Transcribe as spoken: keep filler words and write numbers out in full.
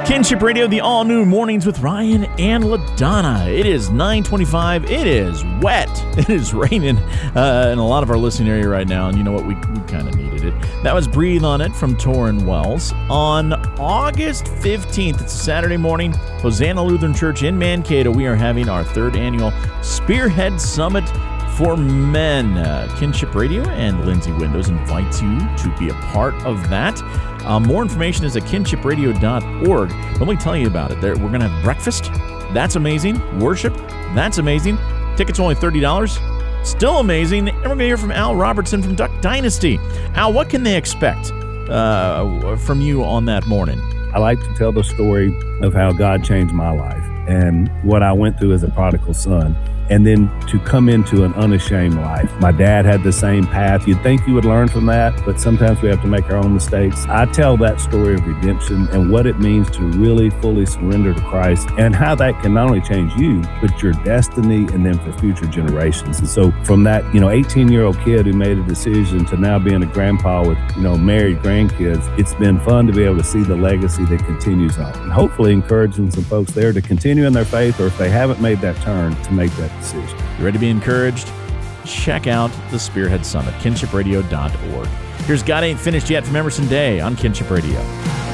Kinship Radio, the all-new Mornings with Ryan and LaDonna. It is nine twenty-five. It is wet. It is raining uh, in a lot of our listening area right now, and you know what? We, we kind of needed it. That was Breathe on It from Torrin Wells. On August fifteenth, it's a Saturday morning, Hosanna Lutheran Church in Mankato, we are having our third annual Spearhead Summit for Men. Uh, Kinship Radio and Lindsay Windows invites you to be a part of that. Uh, more information is at kinship radio dot org. Let me tell you about it. There, we're going to have breakfast. That's amazing. Worship. That's amazing. Tickets are only thirty dollars. Still amazing. And we're going to hear from Al Robertson from Duck Dynasty. Al, what can they expect uh, from you on that morning? I like to tell the story of how God changed my life and what I went through as a prodigal son, and then to come into an unashamed life. My dad had the same path. You'd think you would learn from that, but sometimes we have to make our own mistakes. I tell that story of redemption and what it means to really fully surrender to Christ, and how that can not only change you, but your destiny and then for future generations. And so from that, you know, eighteen-year-old kid who made a decision to now being a grandpa with, you know, married grandkids, it's been fun to be able to see the legacy that continues on, and hopefully encouraging some folks there to continue in their faith, or if they haven't made that turn, to make that decision. You ready to be encouraged? Check out the Spearhead Summit, kinship radio dot org. Here's God Ain't Finished Yet from Emerson Day on Kinship Radio.